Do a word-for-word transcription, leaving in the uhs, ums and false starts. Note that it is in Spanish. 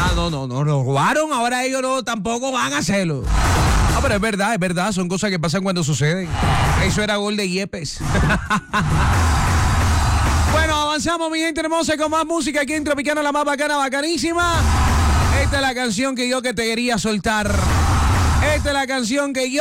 Ah, no, no, no, lo robaron, ahora ellos no, tampoco van a hacerlo. No, pero es verdad, es verdad, son cosas que pasan cuando suceden. Eso era gol de Yepes. Bueno, avanzamos, mi gente hermosa, con más música aquí en Tropicana, la más bacana, bacanísima. Esta es la canción que yo que te quería soltar. Esta es la canción que yo